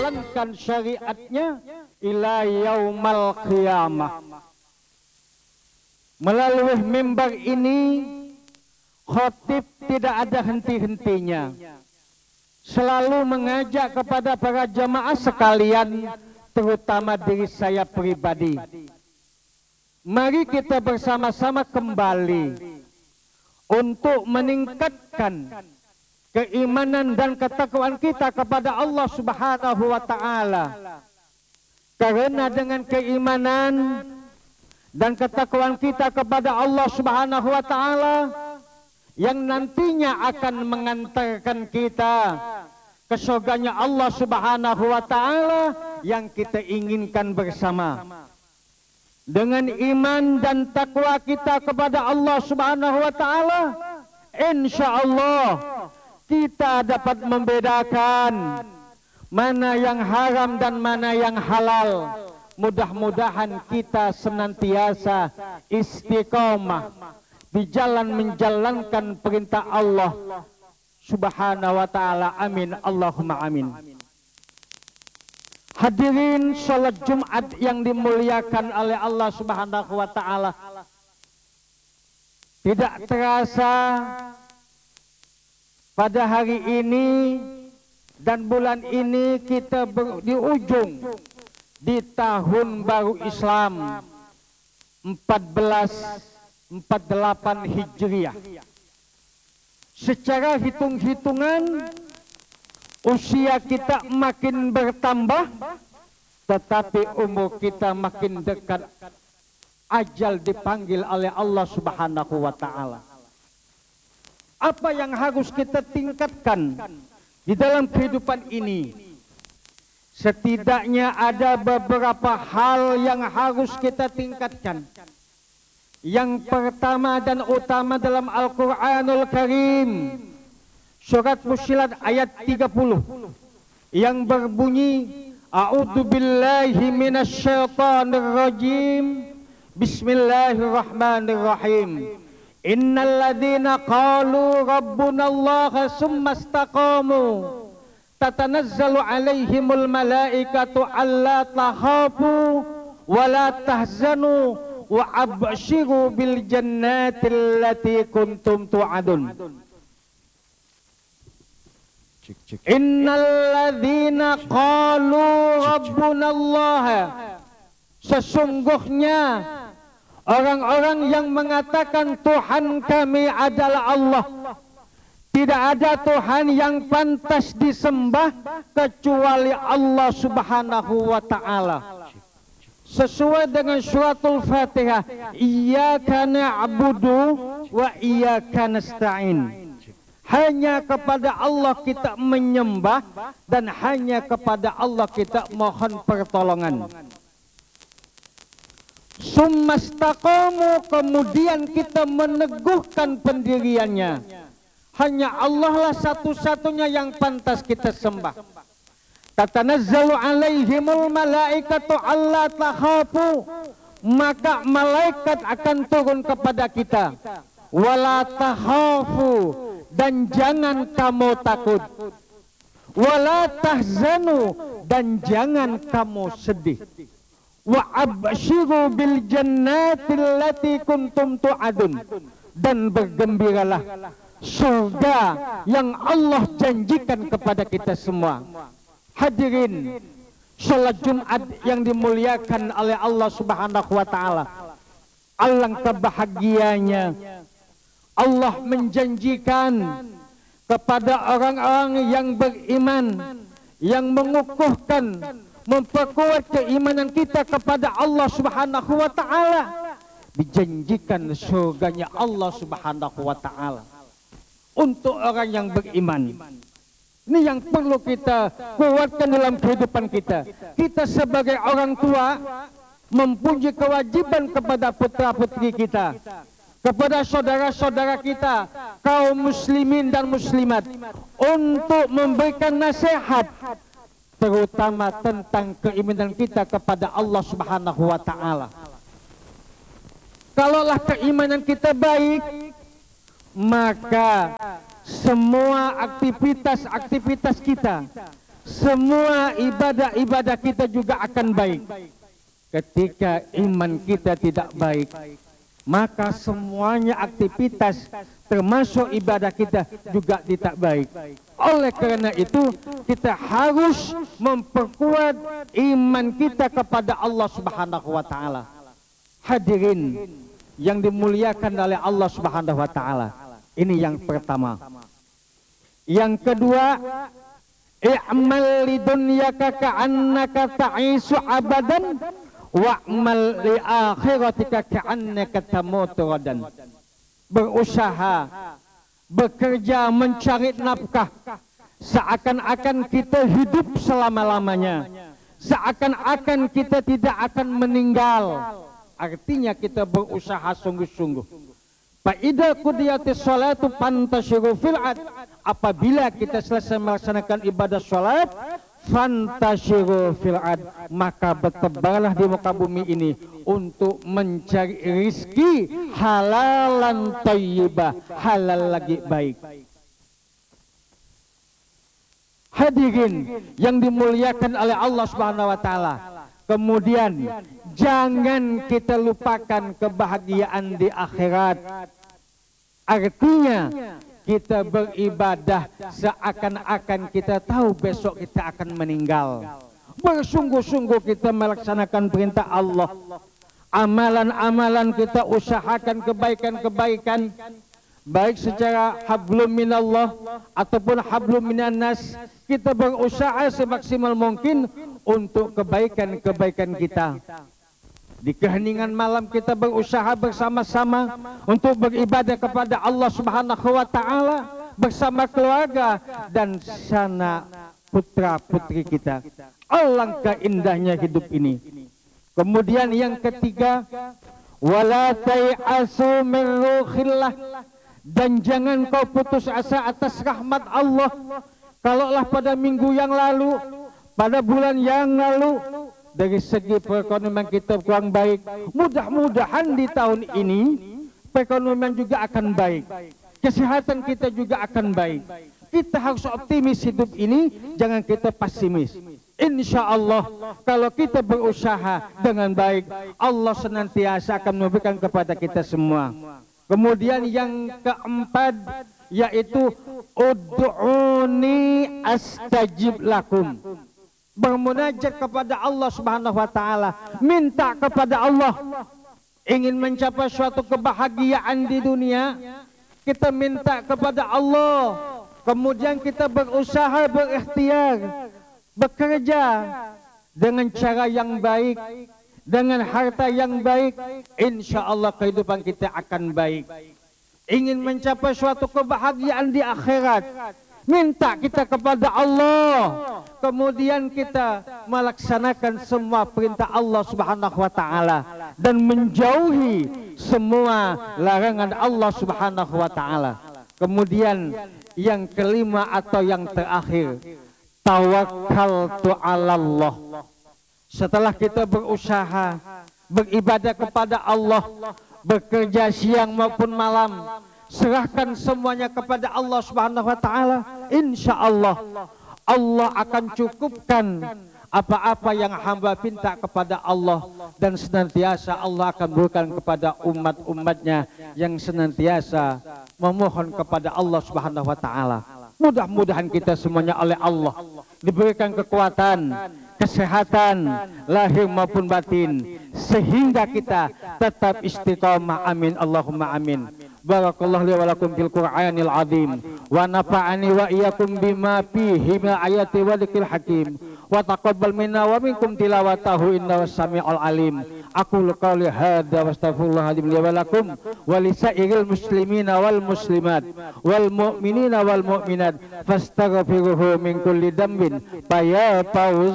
menjalankan syariatnya ila yaumal qiyamah. Melalui mimbar ini khatib tidak ada henti-hentinya, selalu mengajak kepada para jamaah sekalian, terutama diri saya pribadi. Mari kita bersama-sama kembali untuk meningkatkan keimanan dan ketakwaan kita kepada Allah Subhanahu wa taala. Karena dengan keimanan dan ketakwaan kita kepada Allah Subhanahu wa taala yang nantinya akan mengantarkan kita ke surganya Allah Subhanahu wa taala yang kita inginkan bersama. Dengan iman dan takwa kita kepada Allah Subhanahu wa taala, insyaallah kita dapat membedakan mana yang haram dan mana yang halal. Mudah-mudahan kita senantiasa istiqomah di jalan menjalankan perintah Allah Subhanahu wa taala. Amin, Allahumma amin. Hadirin salat Jumat yang dimuliakan oleh Allah Subhanahu wa taala. Tidak terasa pada hari ini dan bulan ini kita di ujung di tahun baru Islam 1448 Hijriah. Secara hitung-hitungan usia kita makin bertambah, tetapi umur kita makin dekat. Ajal dipanggil oleh Allah Subhanahu wa taala. Apa yang harus kita tingkatkan di dalam kehidupan ini? Setidaknya ada beberapa hal yang harus kita tingkatkan. Yang pertama dan utama dalam Al-Quranul Karim, surat Fussilat ayat 30 yang berbunyi, A'udzu billahi minasyaitonir rajim. Bismillahirrahmanirrahim. Innal ladzina qalu rabbunallaha tsumma istaqamu tatanazzalu alaihimul malaikatu alla takhafu wa la tahzanu wa abshiru bil jannati allati kuntum tu'adun. Innal ladzina qalu rabbunallaha, sesungguhnya orang-orang yang mengatakan Tuhan kami adalah Allah. Tidak ada Tuhan yang pantas disembah kecuali Allah Subhanahu wa taala. Sesuai dengan suratul Fatihah, iyyaka na'budu wa iyyaka nasta'in. Hanya kepada Allah kita menyembah dan hanya kepada Allah kita mohon pertolongan. Summastaqamu, kemudian kita meneguhkan pendiriannya. Hanya Allah lah satu-satunya yang pantas kita sembah. Tatanazzalu alaihimul malaikatu alla takhafu, maka malaikat akan turun kepada kita. Wala takhafu, dan jangan kamu takut. Wala tahzanu, dan jangan kamu sedih. Wa abshiru bil jannati allati kuntum tu'adun, dan bergembiralah surga yang Allah janjikan kepada kita semua. Hadirin salat Jumat yang dimuliakan oleh Allah Subhanahu wa taala, alangkah bahagianya Allah menjanjikan kepada orang-orang yang beriman, yang mengukuhkan, memperkuat keimanan kita kepada Allah Subhanahu wa taala, dijanjikan surganya Allah Subhanahu wa taala untuk orang yang beriman. Ini yang perlu kita kuatkan dalam kehidupan kita. Kita sebagai orang tua mempunyai kewajiban kepada putra-putri kita, kepada saudara-saudara kita, kaum muslimin dan muslimat, untuk memberikan nasihat terutama tentang keimanan kita kepada Allah Subhanahu wa taala. Kalaulah keimanan kita baik, maka semua aktivitas-aktivitas kita semua ibadah-ibadah kita juga akan baik. Ketika iman kita tidak baik, maka semuanya aktivitas termasuk ibadah kita juga tidak baik. Oleh karena itu, kita harus memperkuat iman kita kepada Allah Subhanahu wa taala. Hadirin yang dimuliakan oleh Allah Subhanahu wa taala. Ini yang pertama. Yang kedua, i'mal lidunyaka ka'annaka ta'isu abadan wa'mal li akhiratika ka'annaka tamutu ghadan. Berusaha, bekerja, mencari nafkah seakan-akan kita hidup selama-lamanya, seakan-akan kita tidak akan meninggal. Artinya kita berusaha sungguh-sungguh. Fa idza qudiyatis sholatu fantashiru fil ard. Apabila kita selesai melaksanakan ibadah sholat, fantashiru fil ard, maka bertebarlah di muka bumi ini untuk mencari rizki halalan thayyibah, halal lagi baik. Hadirin yang dimuliakan oleh Allah Subhanahu wa taala. Kemudian jangan kita lupakan kebahagiaan di akhirat. Artinya kita beribadah seakan-akan kita tahu besok kita akan meninggal. Bersungguh-sungguh kita melaksanakan perintah Allah. Amalan-amalan kita usahakan kebaikan-kebaikan, baik secara hablum minallah ataupun hablum minannas. Kita berusaha semaksimal mungkin untuk kebaikan-kebaikan kita. Di keheningan malam kita berusaha bersama-sama untuk beribadah kepada Allah Subhanahu wa taala bersama keluarga dan sanak putra-putri kita. Alangkah indahnya hidup ini. Kemudian yang ketiga, wala tai'asu min ruhillah, dan jangan kau putus asa atas rahmat Allah. Kalaulah pada minggu yang lalu, pada bulan yang lalu, dari segi perekonomian kita kurang baik, mudah-mudahan di tahun ini perekonomian juga akan baik, kesehatan kita juga akan baik. Kita harus optimis hidup ini, jangan kita pesimis. Insya Allah kalau kita berusaha dengan baik, Allah senantiasa akan memberikan kepada kita semua. Kemudian yang keempat, yaitu ud'uni astajib lakum. Bermunajat kepada Allah Subhanahu wa taala, minta kepada Allah. Ingin mencapai suatu kebahagiaan di dunia, kita minta kepada Allah. Kemudian kita berusaha, berikhtiar, bekerja dengan cara yang baik, dengan harta yang baik, insya Allah kehidupan kita akan baik. Ingin mencapai suatu kebahagiaan di akhirat, minta kita kepada Allah. Kemudian kita melaksanakan semua perintah Allah Subhanahu wa taala dan menjauhi semua larangan Allah Subhanahu wa taala. Kemudian yang kelima atau yang terakhir, tawakkaltu 'ala Allah. Setelah kita berusaha, beribadah kepada Allah, bekerja siang maupun malam, serahkan semuanya kepada Allah Subhanahu wa taala, insya Allah Allah akan cukupkan apa-apa yang hamba minta kepada Allah, dan senantiasa Allah akan berikan kepada umat-umatnya yang senantiasa memohon kepada Allah Subhanahu wa taala. Mudah-mudahan kita semuanya oleh Allah diberikan kekuatan, kesehatan lahir maupun batin, sehingga kita tetap istiqamah. Amin Allahumma amin. Barakallahu li wa lakum fil Qur'anil azim wa nafa'ani wa iyyakum bima fihi min ayati wa dzikril hakim wa taqabbal minna wa minkum tilawatahu innahu samiul alim. Aqulu qawli hadza wa astaghfirullah li wa lakum wa li sa'iril muslimina wal muslimat wal mu'minina wal mu'minat fastaghfiruhu min kulli dhanbin fa ya